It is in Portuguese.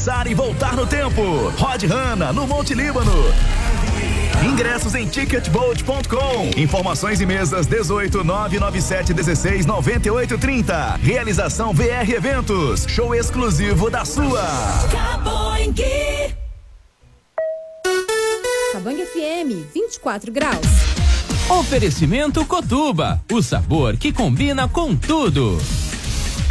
avançar e voltar no tempo. Rod Hanna, no Monte Líbano. Ingressos em ticketboat.com. Informações e mesas 18 997 16 98 30. Realização VR Eventos. Show exclusivo da sua. Cabangue FM, 24 graus. Oferecimento Cotuba, o sabor que combina com tudo.